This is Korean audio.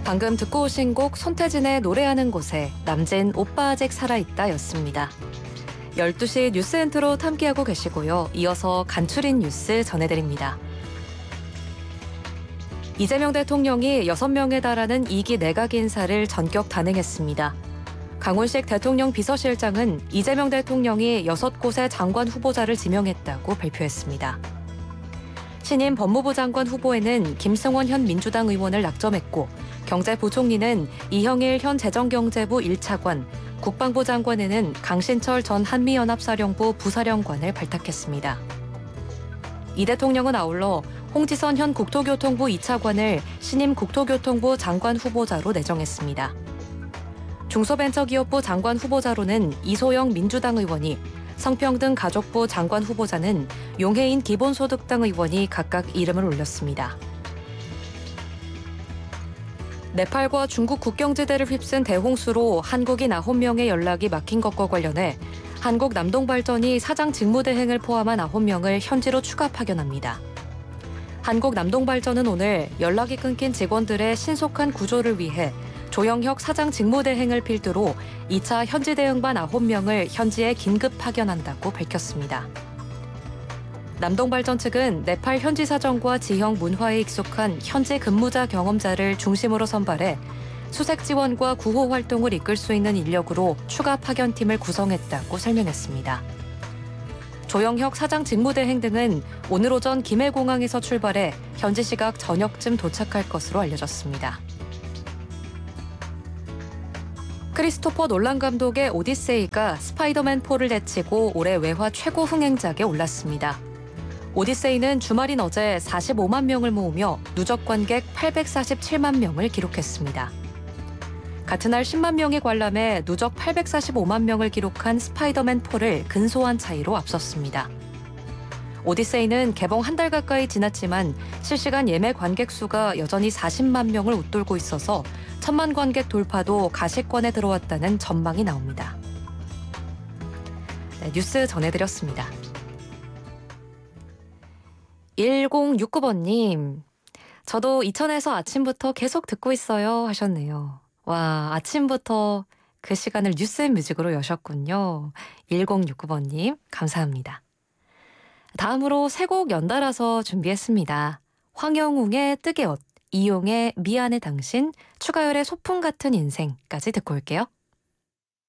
방금 듣고 오신 곡 손태진의 노래하는 곳에 남진 오빠 아직 살아있다 였습니다. 12시 뉴스 엔트로 함께하고 계시고요. 이어서 간추린 뉴스 전해드립니다. 이재명 대통령이 6명에 달하는 2기 내각 인사를 전격 단행했습니다. 강훈식 대통령 비서실장은 이재명 대통령이 6곳의 장관 후보자를 지명했다고 발표했습니다. 신임 법무부 장관 후보에는 김승원 현 민주당 의원을 낙점했고 경제부총리는 이형일 현 재정경제부 1차관, 국방부 장관에는 강신철 전 한미연합사령부 부사령관을 발탁했습니다. 이 대통령은 아울러 홍지선 현 국토교통부 2차관을 신임 국토교통부 장관 후보자로 내정했습니다. 중소벤처기업부 장관 후보자로는 이소영 민주당 의원이, 성평등 가족부 장관 후보자는 용해인 기본소득당 의원이 각각 이름을 올렸습니다. 네팔과 중국 국경지대를 휩쓴 대홍수로 한국인 9명의 연락이 막힌 것과 관련해 한국남동발전이 사장 직무대행을 포함한 9명을 현지로 추가 파견합니다. 한국남동발전은 오늘 연락이 끊긴 직원들의 신속한 구조를 위해 조영혁 사장 직무대행을 필두로 2차 현지 대응반 9명을 현지에 긴급 파견한다고 밝혔습니다. 남동발전 측은 네팔 현지 사정과 지형 문화에 익숙한 현지 근무자 경험자를 중심으로 선발해 수색 지원과 구호 활동을 이끌 수 있는 인력으로 추가 파견팀을 구성했다고 설명했습니다. 조영혁 사장 직무대행 등은 오늘 오전 김해공항에서 출발해 현지 시각 저녁쯤 도착할 것으로 알려졌습니다. 크리스토퍼 놀란 감독의 오디세이가 스파이더맨4를 내치고 올해 외화 최고 흥행작에 올랐습니다. 오디세이는 주말인 어제 45만 명을 모으며 누적 관객 847만 명을 기록했습니다. 같은 날 10만 명이 관람해 누적 845만 명을 기록한 스파이더맨4를 근소한 차이로 앞섰습니다. 오디세이는 개봉 한 달 가까이 지났지만 실시간 예매 관객 수가 여전히 40만 명을 웃돌고 있어서 1,000만 관객 돌파도 가시권에 들어왔다는 전망이 나옵니다. 네, 뉴스 전해드렸습니다. 1069번님, 저도 이천에서 아침부터 계속 듣고 있어요 하셨네요. 와, 아침부터 그 시간을 뉴스앤뮤직으로 여셨군요. 1069번님, 감사합니다. 다음으로 세 곡 연달아서 준비했습니다. 황영웅의 뜨개옷, 이용의 미안해 당신, 추가열의 소풍 같은 인생까지 듣고 올게요.